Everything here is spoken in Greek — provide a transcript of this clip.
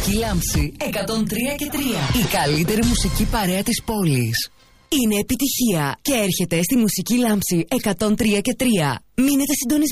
Μουσική Λάμψη 103 και 3. Η καλύτερη μουσική παρέα της πόλης. Είναι επιτυχία και έρχεται στη Μουσική Λάμψη 103 και 3. Μείνετε συντονισμένοι.